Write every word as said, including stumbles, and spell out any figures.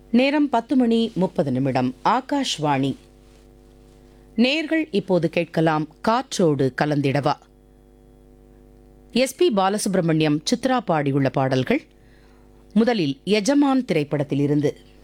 நேரம் பத்து மணி முப்பது நிமிடம். ஆகாஷ்வாணி. நேர்கள் இப்போது கேட்கலாம் காற்றோடு கலந்திடவா. எஸ் பி பாலசுப்ரமணியம், சித்ரா பாடியுள்ள பாடல்கள். முதலில் எஜமான் திரைப்படத்திலிருந்து.